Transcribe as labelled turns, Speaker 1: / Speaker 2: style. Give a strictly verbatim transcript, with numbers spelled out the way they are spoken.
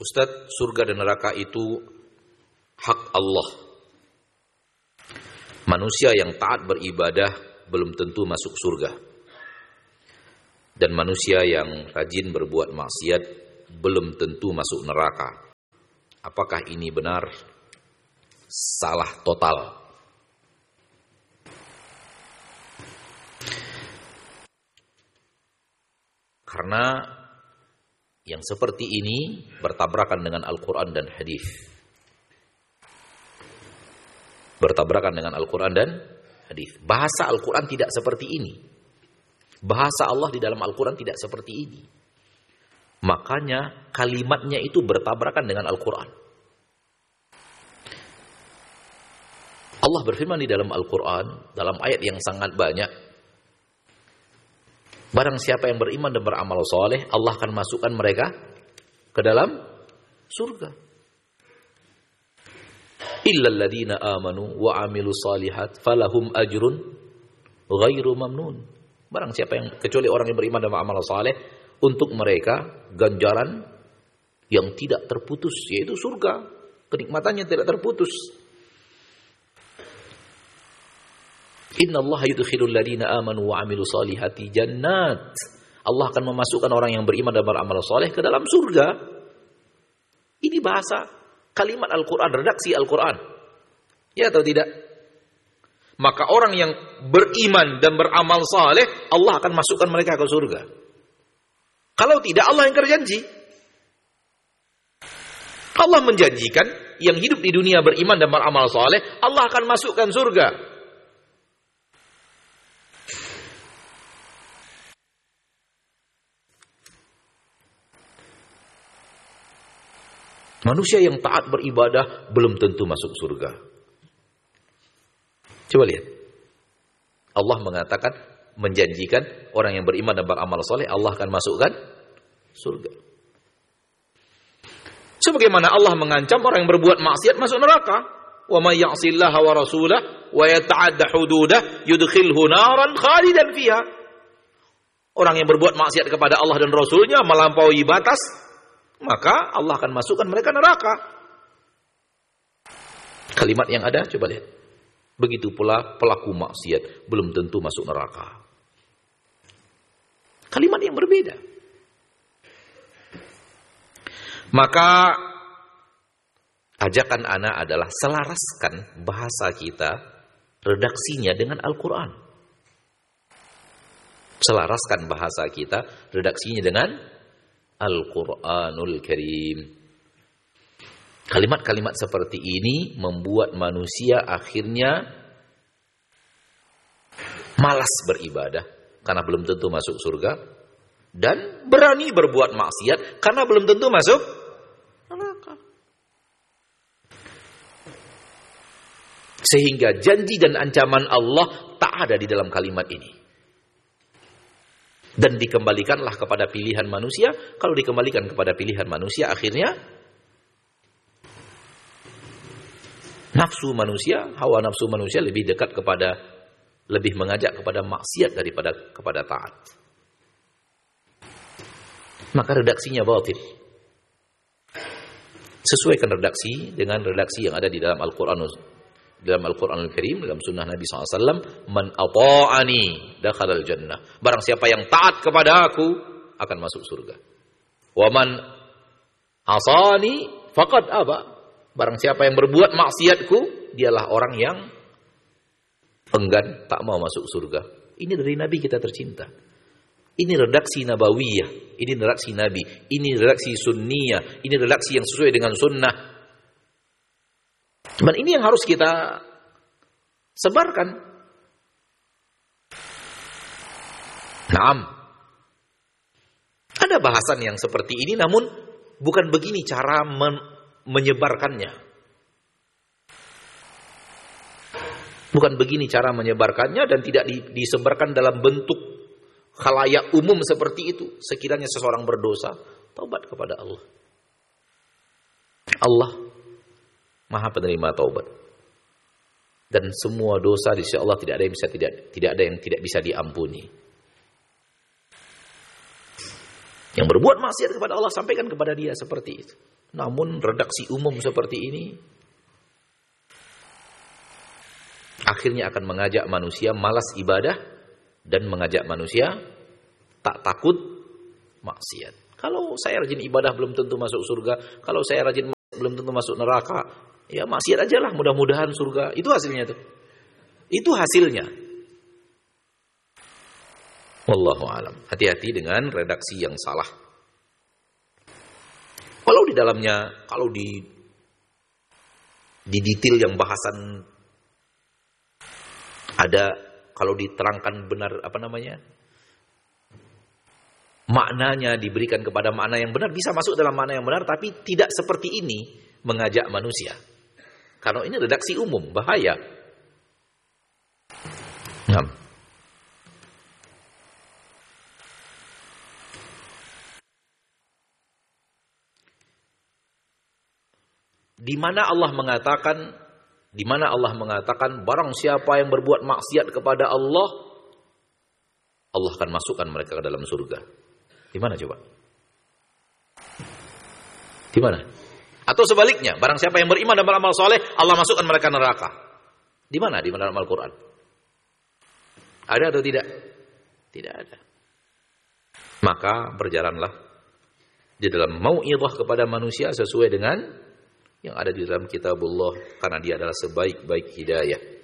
Speaker 1: Ustadz, surga dan neraka itu hak Allah. Manusia yang taat beribadah belum tentu masuk surga. Dan manusia yang rajin berbuat maksiat belum tentu masuk neraka. Apakah ini benar? Salah total. Karena yang seperti ini bertabrakan dengan Al-Quran dan hadis. Bertabrakan dengan Al-Quran dan hadis. Bahasa Al-Quran tidak seperti ini. Bahasa Allah di dalam Al-Quran tidak seperti ini. Makanya kalimatnya itu bertabrakan dengan Al-Quran. Allah berfirman di dalam Al-Quran, dalam ayat yang sangat banyak, barang siapa yang beriman dan beramal soleh, Allah akan masukkan mereka ke dalam surga. Illal ladzina amanu wa amilus solihat falahum ajrun ghairu mamnun. Barang siapa yang, kecuali orang yang beriman dan beramal soleh, untuk mereka ganjaran yang tidak terputus, yaitu surga. Kenikmatannya tidak terputus. Inna Allah yudkhilul ladina amanu wa amilu salihati jannat. Allah akan memasukkan orang yang beriman dan beramal saleh ke dalam surga. Ini bahasa kalimat Al-Quran, redaksi Al-Quran. Ya atau tidak? Maka orang yang beriman dan beramal saleh, Allah akan masukkan mereka ke surga. Kalau tidak, Allah yang berjanji. Allah menjanjikan yang hidup di dunia beriman dan beramal saleh, Allah akan masukkan surga. Manusia yang taat beribadah belum tentu masuk surga. Coba lihat. Allah mengatakan, menjanjikan orang yang beriman dan beramal soleh, Allah akan masukkan surga. Sebagaimana Allah mengancam orang yang berbuat maksiat masuk neraka. Wa may ya'sillaha wa rasulahu wa yata'adda hududah yudkhilhu naran khalidan fiha. Orang yang berbuat maksiat kepada Allah dan Rasulnya, melampaui batas, maka Allah akan masukkan mereka neraka. Kalimat yang ada, coba lihat. Begitu pula pelaku maksiat belum tentu masuk neraka. Kalimat yang berbeda. Maka ajakan anak adalah selaraskan bahasa kita, redaksinya dengan Al-Quran. Selaraskan bahasa kita, redaksinya dengan Al-Quranul Karim. Kalimat-kalimat seperti ini membuat manusia akhirnya malas beribadah karena belum tentu masuk surga, dan berani berbuat maksiat karena belum tentu masuk neraka. Sehingga janji dan ancaman Allah tak ada di dalam kalimat ini. Dan dikembalikanlah kepada pilihan manusia. Kalau dikembalikan kepada pilihan manusia, akhirnya nafsu manusia, hawa nafsu manusia lebih dekat kepada, lebih mengajak kepada maksiat daripada kepada taat. Maka redaksinya batil. Sesuaikan redaksi dengan redaksi yang ada di dalam Al-Quran, dalam Al-Quranul Karim, dalam sunnah Nabi shallallahu alaihi wasallam. Man ata'ani dakhalal jannah. Barang siapa yang taat kepada aku akan masuk surga. Wa man asani faqad aba. Barang siapa yang berbuat maksiatku, dialah orang yang enggan, tak mau masuk surga. Ini dari Nabi kita tercinta. Ini redaksi nabawiyah, ini redaksi Nabi, ini redaksi sunniyah, ini redaksi yang sesuai dengan sunnah. Dan ini yang harus kita sebarkan. Naam. Ada bahasan yang seperti ini, namun bukan begini cara men- menyebarkannya. Bukan begini cara menyebarkannya, dan tidak di- disebarkan dalam bentuk khalayak umum seperti itu. Sekiranya seseorang berdosa, taubat kepada Allah. Allah Maha penerima taubat. Dan semua dosa di sisi Allah tidak ada yang bisa tidak tidak ada yang tidak bisa diampuni. Yang berbuat maksiat kepada Allah, sampaikan kepada dia seperti itu. Namun redaksi umum seperti ini akhirnya akan mengajak manusia malas ibadah dan mengajak manusia tak takut maksiat. Kalau saya rajin ibadah belum tentu masuk surga. Kalau saya rajin maksiat belum tentu masuk neraka. Ya maksiat aja lah, mudah-mudahan surga. Itu hasilnya tuh. Itu hasilnya. Wallahu alam. Hati-hati dengan redaksi yang salah. Kalau di dalamnya, kalau di di detail yang bahasan ada, kalau diterangkan benar apa namanya, maknanya diberikan kepada makna yang benar, bisa masuk dalam makna yang benar, tapi tidak seperti ini mengajak manusia. Karena ini redaksi umum, bahaya. Nah. Di mana Allah mengatakan, di mana Allah mengatakan barang siapa yang berbuat maksiat kepada Allah, Allah akan masukkan mereka ke dalam surga. Di mana coba? Di mana? Atau sebaliknya, barang siapa yang beriman dan beramal soleh, Allah masukkan mereka neraka. Di mana? Di dalam Al-Quran. Ada atau tidak? Tidak ada. Maka berjalanlah di dalam mau'idhah kepada manusia sesuai dengan yang ada di dalam kitabullah, karena dia adalah sebaik-baik hidayah.